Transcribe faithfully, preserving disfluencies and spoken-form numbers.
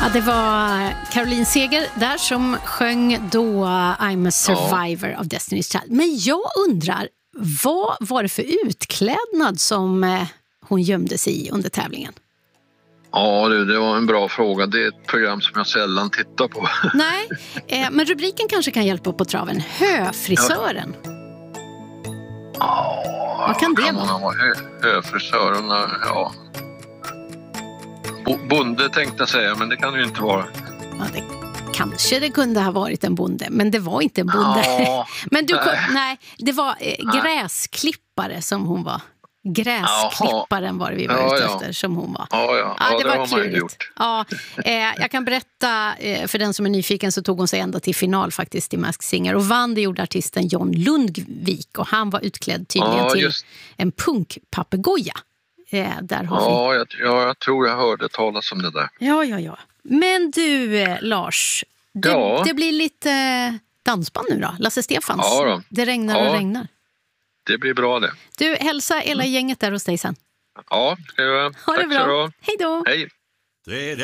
Ja, det var Caroline Seger där som sjöng då I'm a survivor ja. Av Destiny's Child. Men jag undrar, vad var det för utklädnad som hon gömde sig i under tävlingen? Ja, det, det var en bra fråga. Det är ett program som jag sällan tittar på. Nej, eh, men rubriken kanske kan hjälpa på traven. Höfrisören. Ja, vad kan det kan vara? vara? Hö, höfrisören, ja. Bonde tänkte jag säga, men det kan det ju inte vara. Ja, det, kanske det kunde ha varit en bonde, men det var inte en bonde. Ja, men du, nej. nej, det var eh, gräsklippare som hon var. Gräsklipparen var det vi var ja, ute efter ja. Som hon var. Ja, ja. ja, det, ja, det var har man ju gjort. Ja, eh, jag kan berätta eh, för den som är nyfiken så tog hon sig ända till final faktiskt i Masked Singer och vann det gjorde artisten John Lundvik och han var utklädd tydligen ja, till en punkpapegoja. Eh, där har ja, vi... jag, ja, jag tror jag hörde talas om det där. Ja, ja, ja. Men du, eh, Lars, det, ja. det blir lite eh, dansband nu då. Lasse Stefans. Ja, då. Det regnar ja. och regnar. Det blir bra det. Du, hälsa hela gänget där hos dig sen. Ja, ska jag göra. Ha det Tack bra. så bra. Hej då. Hej.